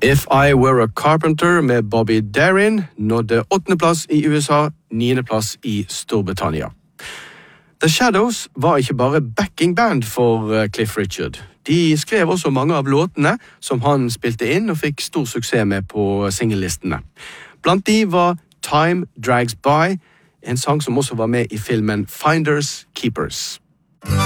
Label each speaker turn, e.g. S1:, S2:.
S1: If I Were a Carpenter med Bobby Darin nådde 8. plass i USA, 9. plass i Storbritannia. The Shadows var ikke bare backing band for Cliff Richard. De skrev også mange av låtene som han spilte inn og fikk stor suksess med på singellistene. Blant de var Time Drags By, en sang som også var med i filmen Finders Keepers.